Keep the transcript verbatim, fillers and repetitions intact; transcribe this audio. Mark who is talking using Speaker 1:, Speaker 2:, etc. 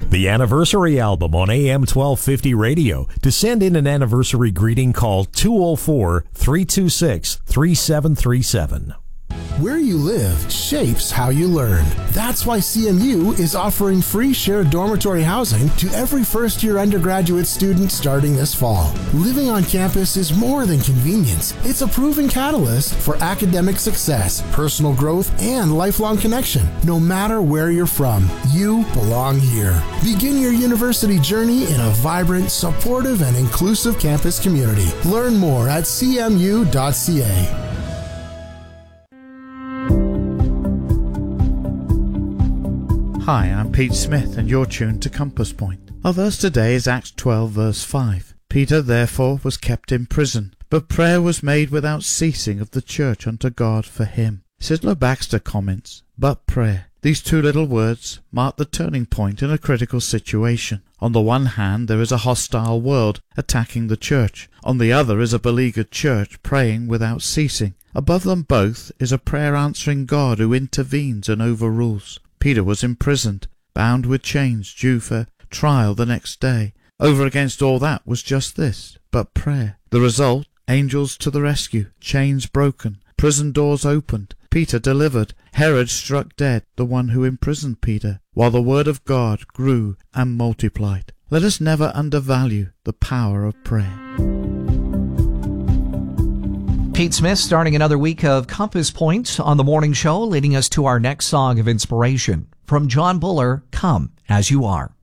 Speaker 1: The Anniversary Album on A M twelve fifty radio. To send in an anniversary greeting, call two oh four, three two six, three seven three seven.
Speaker 2: Where you live shapes how you learn. That's why C M U is offering free shared dormitory housing to every first-year undergraduate student starting this fall. Living on campus is more than convenience. It's a proven catalyst for academic success, personal growth, and lifelong connection. No matter where you're from, you belong here. Begin your university journey in a vibrant, supportive, and inclusive campus community. Learn more at c m u dot c a.
Speaker 3: Hi, I'm Pete Smith, and you're tuned to Compass Point. Our verse today is Acts twelve, verse five. Peter therefore was kept in prison, but prayer was made without ceasing of the church unto God for him. Sidlow Baxter comments, but prayer. These two little words mark the turning point in a critical situation. On the one hand, there is a hostile world attacking the church. On the other is a beleaguered church praying without ceasing. Above them both is a prayer-answering God who intervenes and overrules. Peter was imprisoned, bound with chains, due for trial the next day. Over against all that was just this, but prayer. The result, angels to the rescue, chains broken, prison doors opened, Peter delivered, Herod struck dead the one who imprisoned Peter, while the word of God grew and multiplied. Let us never undervalue the power of prayer.
Speaker 4: Pete Smith starting another week of Compass Point on the morning show, leading us to our next song of inspiration. From John Buller, Come As You Are.